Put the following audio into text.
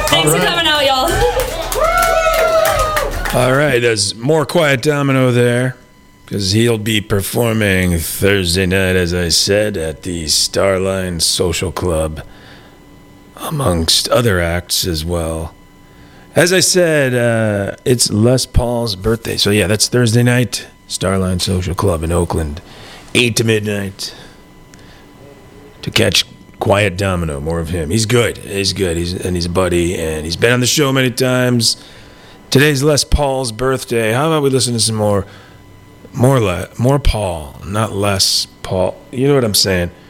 Thanks for coming out, y'all. All right, there's more Quiet Domino there, because he'll be performing Thursday night, as I said, at the Starline Social Club, amongst other acts as well. As I said, it's Les Paul's birthday. So yeah, that's Thursday night, Starline Social Club in Oakland, 8 to midnight, to catch Quiet Domino, more of him. He's good. He's a buddy, and he's been on the show many times. Today's Les Paul's birthday. How about we listen to some more Paul, not less Paul. You know what I'm saying?